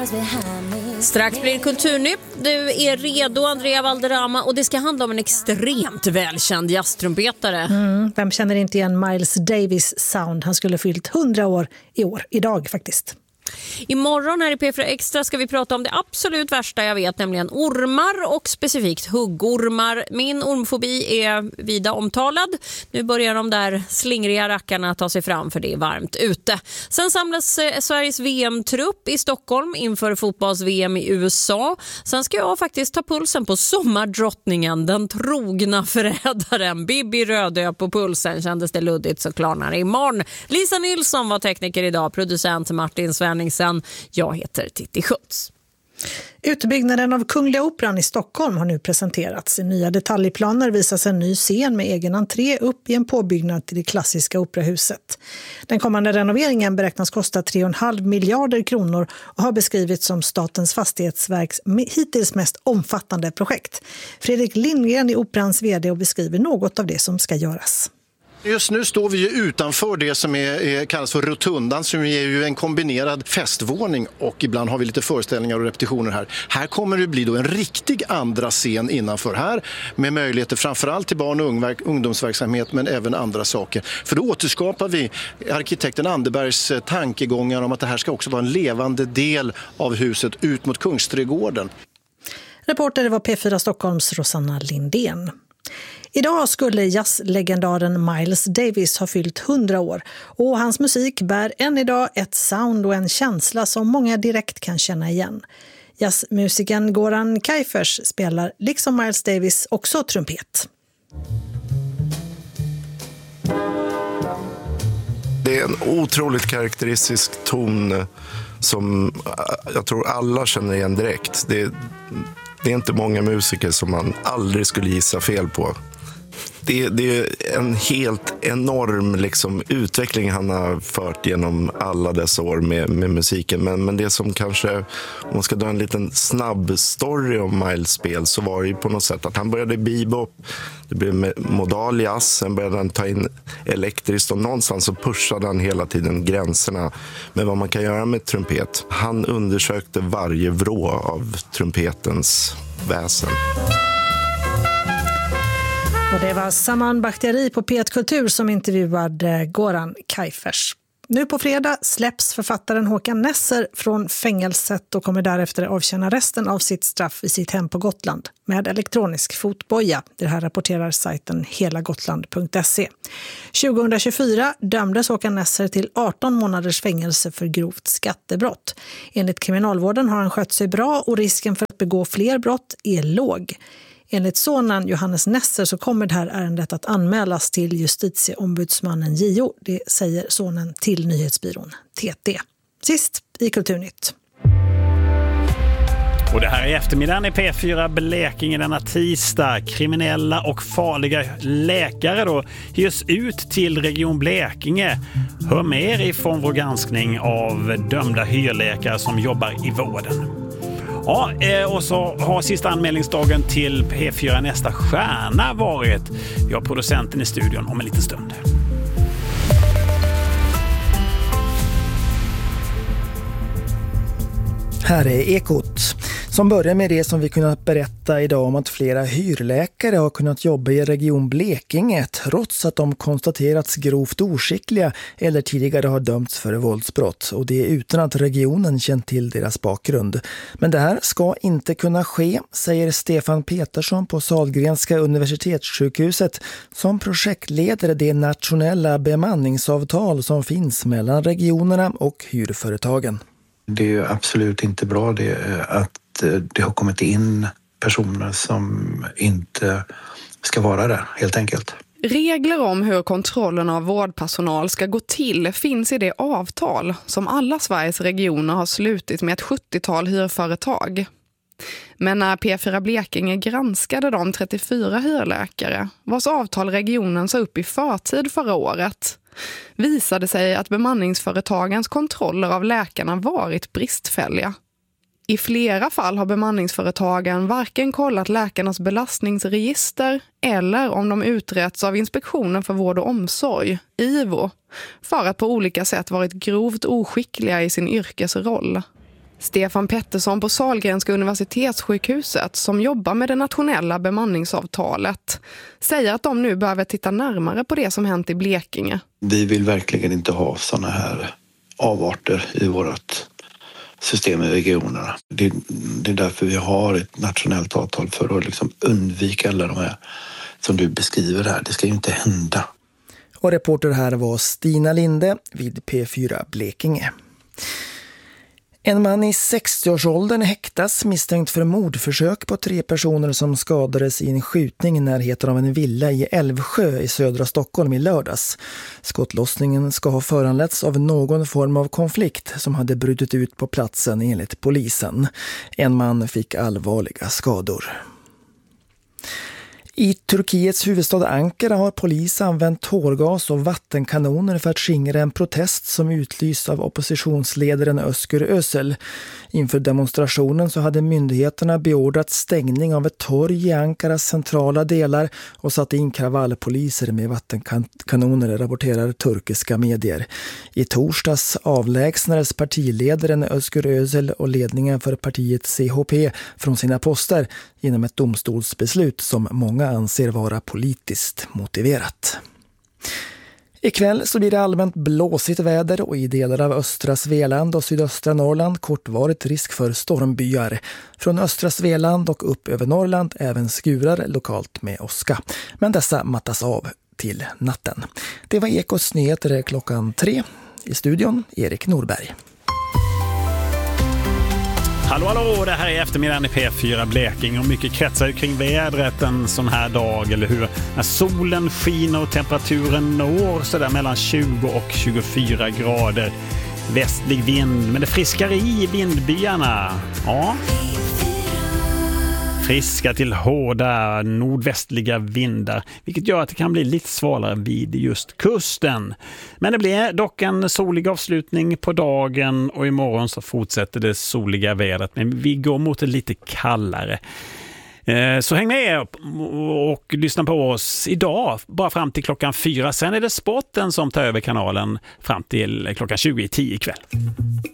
Strax blir Kulturnytt. Du är redo, Andrea Valderrama, och det ska handla om en extremt välkänd jazztrumpetare. Vem känner inte igen Miles Davis sound? Han skulle fyllt 100 år idag faktiskt. Imorgon här i P4 Extra ska vi prata om det absolut värsta jag vet, nämligen ormar och specifikt huggormar. Min ormfobi är vida omtalad. Nu börjar de där slingriga rackarna ta sig fram för det är varmt ute. Sen samlas Sveriges VM-trupp i Stockholm inför fotbolls-VM i USA. Sen ska jag faktiskt ta pulsen på sommardrottningen, den trogna förrädaren. Bibi Rödö på pulsen, kändes det luddigt så klarnar det imorgon. Lisa Nilsson var tekniker idag, producent Martin Svenningsen. Jag heter Titti Schutz. Utbyggnaden av Kungliga Operan i Stockholm har nu presenterats. I nya detaljplaner visas en ny scen med egen entré upp i en påbyggnad till det klassiska operahuset. Den kommande renoveringen beräknas kosta 3,5 miljarder kronor och har beskrivits som Statens fastighetsverks hittills mest omfattande projekt. Fredrik Lindgren är Operans vd och beskriver något av det som ska göras. Just nu står vi ju utanför det som kallas för rotundan, som är ju en kombinerad festvåning, och ibland har vi lite föreställningar och repetitioner här. Här kommer det bli då en riktig andra scen innanför här med möjligheter framförallt till barn- och ungdomsverksamhet, men även andra saker. För då återskapar vi arkitekten Anderbergs tankegångar om att det här ska också vara en levande del av huset ut mot Kungsträdgården. Reporter var P4 Stockholms Rosanna Lindén. Idag skulle jazzlegendaren Miles Davis ha fyllt 100 år och hans musik bär än idag ett sound och en känsla som många direkt kan känna igen. Jazzmusikern Goran Kajfers spelar liksom Miles Davis också trumpet. Det är en otroligt karaktäristisk ton som jag tror alla känner igen direkt. Det är inte många musiker som man aldrig skulle gissa fel på. Det är en helt enorm utveckling han har fört genom alla dessa år med musiken. Men det som kanske, om man ska dra en liten snabb story om Miles spel, så var det ju på något sätt att han började bebop, det blev modal jazz, sen började han ta in elektriskt och någonstans så pushade han hela tiden gränserna med vad man kan göra med trumpet. Han undersökte varje vrå av trumpetens väsen. Och det var Saman Bakhtiari på P1 Kultur som intervjuade Goran Kajfers. Nu på fredag släpps författaren Håkan Nesser från fängelset och kommer därefter avtjäna resten av sitt straff i sitt hem på Gotland med elektronisk fotboja. Det här rapporterar sajten helagotland.se. 2024 dömdes Håkan Nesser till 18 månaders fängelse för grovt skattebrott. Enligt kriminalvården har han skött sig bra och risken för att begå fler brott är låg. Enligt sonen Johannes Nesser så kommer det här ärendet att anmälas till justitieombudsmannen JO. Det säger sonen till nyhetsbyrån TT. Sist i Kulturnytt. Och det här är eftermiddagen i P4 Blekinge denna tisdag. Kriminella och farliga läkare då hyrs ut till Region Blekinge. Hör mer ifrån vår granskning av dömda hyrläkare som jobbar i vården. Ja, och så har sista anmälningsdagen till P4 Nästa stjärna varit. Vi har producenten i studion om en liten stund. Här är Ekot, som börjar med det som vi kunnat berätta idag om att flera hyrläkare har kunnat jobba i Region Blekinge trots att de konstaterats grovt oskickliga eller tidigare har dömts för våldsbrott, och det utan att regionen känt till deras bakgrund. Men det här ska inte kunna ske, säger Stefan Petersson på Sahlgrenska universitetssjukhuset som projektleder det nationella bemanningsavtal som finns mellan regionerna och hyrföretagen. Det är ju absolut inte bra att det har kommit in personer som inte ska vara där, helt enkelt. Regler om hur kontrollen av vårdpersonal ska gå till finns i det avtal som alla Sveriges regioner har slutit med ett 70-tal hyrföretag. Men när P4 Blekinge granskade de 34 hyrläkare vars avtal regionen sa upp i förtid förra året, visade sig att bemanningsföretagens kontroller av läkarna varit bristfälliga. I flera fall har bemanningsföretagen varken kollat läkarnas belastningsregister eller om de uträtts av Inspektionen för vård och omsorg, IVO, för att på olika sätt varit grovt oskickliga i sin yrkesroll. Stefan Pettersson på Sahlgrenska universitetssjukhuset, som jobbar med det nationella bemanningsavtalet, säger att de nu behöver titta närmare på det som hänt i Blekinge. Vi vill verkligen inte ha såna här avarter i vårt system i regionerna. Det är därför vi har ett nationellt avtal, för att liksom undvika alla de här som du beskriver här. Det ska ju inte hända. Och reporter här var Stina Linde vid P4 Blekinge. En man i 60-årsåldern häktas misstänkt för mordförsök på 3 personer som skadades i en skjutning i närheten av en villa i Älvsjö i södra Stockholm i lördags. Skottlossningen ska ha föranletts av någon form av konflikt som hade brutit ut på platsen enligt polisen. En man fick allvarliga skador. I Turkiets huvudstad Ankara har polis använt tårgas och vattenkanoner för att skingra en protest som utlysts av oppositionsledaren Özgür Özel. Inför demonstrationen så hade myndigheterna beordrat stängning av ett torg i Ankaras centrala delar och satt in kravallpoliser med vattenkanoner, rapporterar turkiska medier. I torsdags avlägsnades partiledaren Özgür Özel och ledningen för partiet CHP från sina poster genom ett domstolsbeslut som många anser vara politiskt motiverat. Ikväll så blir det allmänt blåsigt väder och i delar av östra Svealand och sydöstra Norrland kortvarigt risk för stormbyar. Från östra Svealand och upp över Norrland även skurar lokalt med åska. Men dessa mattas av till natten. Det var Ekots nyheter klockan 3. I studion Erik Norberg. Hallå, det här är eftermiddagen i P4 Blekinge och mycket kretsar kring vädret en sån här dag, eller hur? När solen skiner och temperaturen når så där mellan 20 och 24 grader. Västlig vind, men det friskar i vindbyarna. Ja. Friska till hårda nordvästliga vindar, vilket gör att det kan bli lite svalare vid just kusten. Men det blir dock en solig avslutning på dagen och imorgon så fortsätter det soliga vädret. Men vi går mot det lite kallare. Så häng med och lyssna på oss idag, bara fram till klockan 4. Sen är det sporten som tar över kanalen fram till klockan 20:10 ikväll.